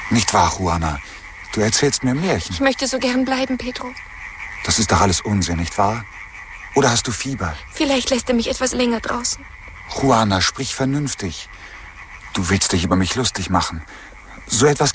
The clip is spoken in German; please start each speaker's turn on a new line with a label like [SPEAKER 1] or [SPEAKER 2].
[SPEAKER 1] Nicht wahr, Juana? Du erzählst mir Märchen.
[SPEAKER 2] Ich möchte so gern bleiben, Pedro.
[SPEAKER 1] Das ist doch alles Unsinn, nicht wahr? Oder hast du Fieber?
[SPEAKER 2] Vielleicht lässt er mich etwas länger draußen.
[SPEAKER 1] Juana, sprich vernünftig. Du willst dich über mich lustig machen. So etwas